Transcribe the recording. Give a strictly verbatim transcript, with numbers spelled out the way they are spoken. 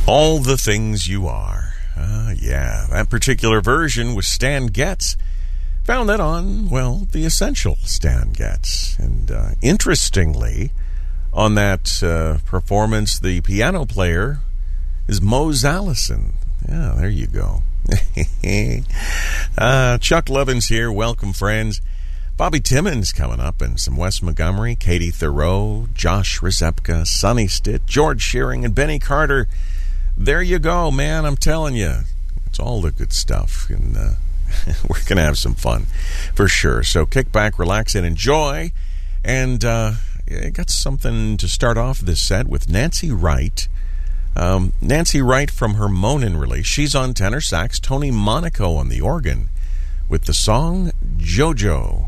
All the Things You Are. Uh, yeah, that particular version was Stan Getz. Found that on, well, the essential Stan Getz. And uh, interestingly, on that uh, performance, the piano player is Mose Allison. Yeah, there you go. uh, Chuck Lovins here. Welcome, friends. Bobby Timmons coming up, and some Wes Montgomery, Katie Thoreau, Josh Rzepka, Sonny Stitt, George Shearing, and Benny Carter. There you go, man. I'm telling you. It's all the good stuff. And uh, we're going to have some fun for sure. So kick back, relax, and enjoy. And uh, I got something to start off this set with Nancy Wright. Um, Nancy Wright from her Monin release. She's on tenor sax, Tony Monaco on the organ with the song JoJo.